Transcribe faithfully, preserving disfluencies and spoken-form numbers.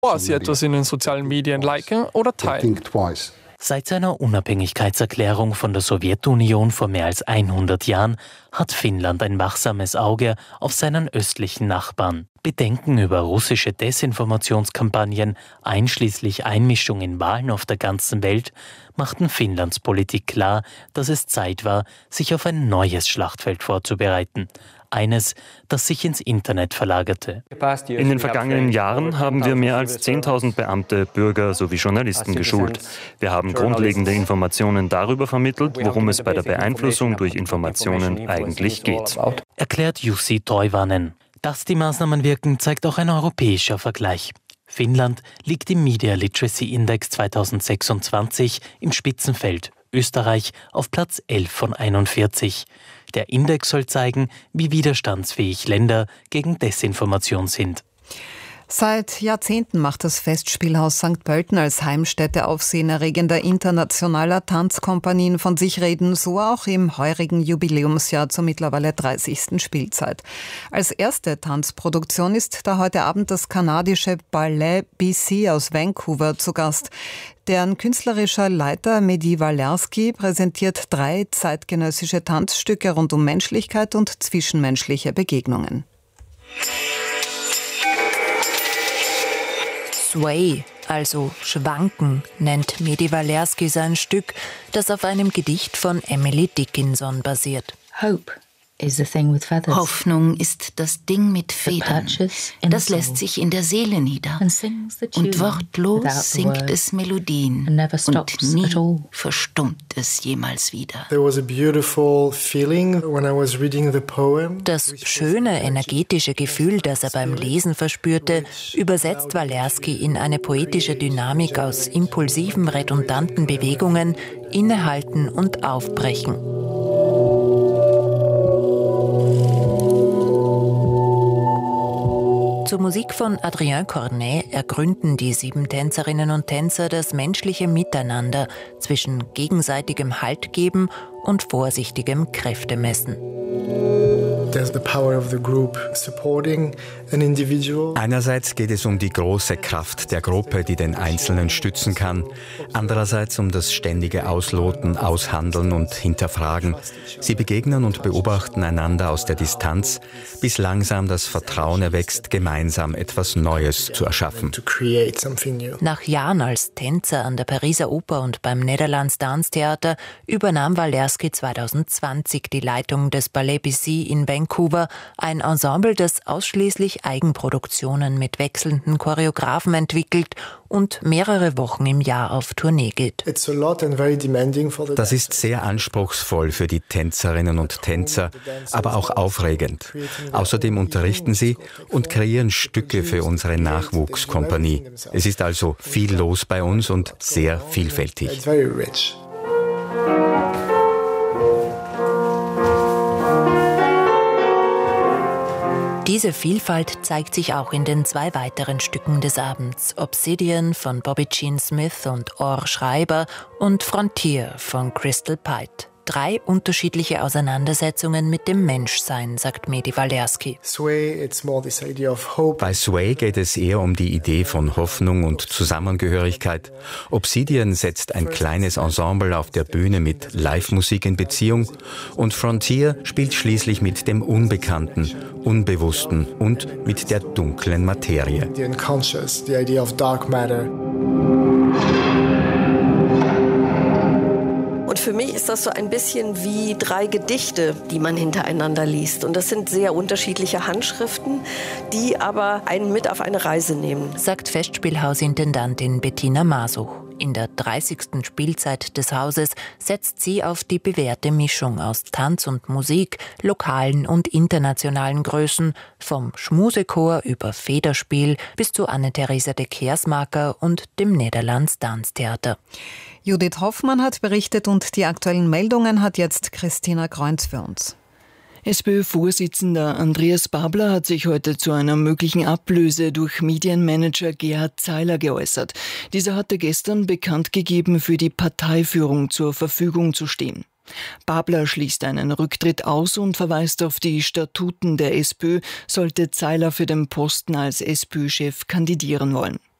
bevor sie etwas in den sozialen Medien liken oder teilen. Seit seiner Unabhängigkeitserklärung von der Sowjetunion vor mehr als hundert Jahren hat Finnland ein wachsames Auge auf seinen östlichen Nachbarn. Bedenken über russische Desinformationskampagnen, einschließlich Einmischung in Wahlen auf der ganzen Welt, machten Finnlands Politik klar, dass es Zeit war, sich auf ein neues Schlachtfeld vorzubereiten. Eines, das sich ins Internet verlagerte. In den vergangenen Jahren haben wir mehr als zehntausend Beamte, Bürger sowie Journalisten geschult. Wir haben grundlegende Informationen darüber vermittelt, worum es bei der Beeinflussung durch Informationen eigentlich geht. Erklärt Jussi Toivonen. Dass die Maßnahmen wirken, zeigt auch ein europäischer Vergleich. Finnland liegt im Media Literacy Index zweitausendsechsundzwanzig im Spitzenfeld, Österreich auf Platz elf von einundvierzig. Der Index soll zeigen, wie widerstandsfähig Länder gegen Desinformation sind. Seit Jahrzehnten macht das Festspielhaus Sankt Pölten als Heimstätte aufsehenerregender internationaler Tanzkompanien von sich reden, so auch im heurigen Jubiläumsjahr zur mittlerweile dreißigsten Spielzeit. Als erste Tanzproduktion ist da heute Abend das kanadische Ballet B C aus Vancouver zu Gast. Deren künstlerischer Leiter Mehdi Walerski präsentiert drei zeitgenössische Tanzstücke rund um Menschlichkeit und zwischenmenschliche Begegnungen. Sway, also Schwanken, nennt Mehdi Walerski sein Stück, das auf einem Gedicht von Emily Dickinson basiert. Hope is the thing with feathers. Hoffnung ist das Ding mit Federn. Das lässt sich in der Seele nieder. Und wortlos singt es Melodien. Und nie verstummt es jemals wieder. Das schöne, energetische Gefühl, das er beim Lesen verspürte, übersetzt Walerski in eine poetische Dynamik aus impulsiven, redundanten Bewegungen, Innehalten und Aufbrechen. Zur Musik von Adrien Cornet ergründen die sieben Tänzerinnen und Tänzer das menschliche Miteinander zwischen gegenseitigem Haltgeben und vorsichtigem Kräftemessen. Einerseits geht es um die große Kraft der Gruppe, die den Einzelnen stützen kann. Andererseits um das ständige Ausloten, Aushandeln und Hinterfragen. Sie begegnen und beobachten einander aus der Distanz, bis langsam das Vertrauen erwächst, gemeinsam etwas Neues zu erschaffen. Nach Jahren als Tänzer an der Pariser Oper und beim Netherlands Dance Theater übernahm Walerski zweitausendzwanzig die Leitung des Ballet B C in Vancouver, ein Ensemble, das ausschließlich Eigenproduktionen mit wechselnden Choreografen entwickelt und mehrere Wochen im Jahr auf Tournee geht. Das ist sehr anspruchsvoll für die Tänzerinnen und Tänzer, aber auch aufregend. Außerdem unterrichten sie und kreieren Stücke für unsere Nachwuchskompanie. Es ist also viel los bei uns und sehr vielfältig. Diese Vielfalt zeigt sich auch in den zwei weiteren Stücken des Abends: Obsidian von Bobby Jean Smith und Or Schreiber und Frontier von Crystal Pite. Drei unterschiedliche Auseinandersetzungen mit dem Menschsein, sagt Mehdi Walerski. Bei Sway geht es eher um die Idee von Hoffnung und Zusammengehörigkeit. Obsidian setzt ein kleines Ensemble auf der Bühne mit Live-Musik in Beziehung und Frontier spielt schließlich mit dem Unbekannten, Unbewussten und mit der dunklen Materie. Und für mich ist das so ein bisschen wie drei Gedichte, die man hintereinander liest. Und das sind sehr unterschiedliche Handschriften, die aber einen mit auf eine Reise nehmen. Sagt Festspielhausintendantin Bettina Masuch. In der dreißigsten Spielzeit des Hauses setzt sie auf die bewährte Mischung aus Tanz und Musik, lokalen und internationalen Größen, vom Schmusechor über Federspiel bis zu Anne-Theresa de Keersmaker und dem Netherlands Dance Theater. Judith Hoffmann hat berichtet und die aktuellen Meldungen hat jetzt Christina Kreunz für uns. SPÖ-Vorsitzender Andreas Babler hat sich heute zu einer möglichen Ablöse durch Medienmanager Gerhard Zeiler geäußert. Dieser hatte gestern bekannt gegeben, für die Parteiführung zur Verfügung zu stehen. Babler schließt einen Rücktritt aus und verweist auf die Statuten der SPÖ, sollte Zeiler für den Posten als SPÖ-Chef kandidieren wollen.